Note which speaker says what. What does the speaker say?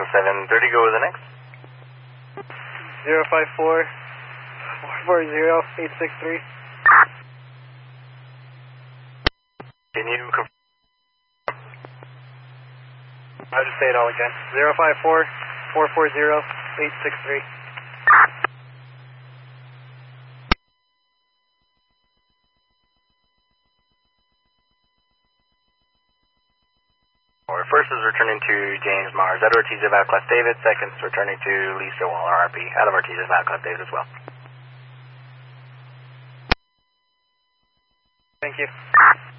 Speaker 1: 730, go with the next.
Speaker 2: 054 440 863.
Speaker 1: Can you confirm?
Speaker 2: I'll just say it all again. 054 440 863.
Speaker 1: First is returning to James Mars. Out of Artesia, Vauclef David. Second is returning to Lisa Waller, RP. Out of Artesia, Vauclef David as well.
Speaker 2: Thank you.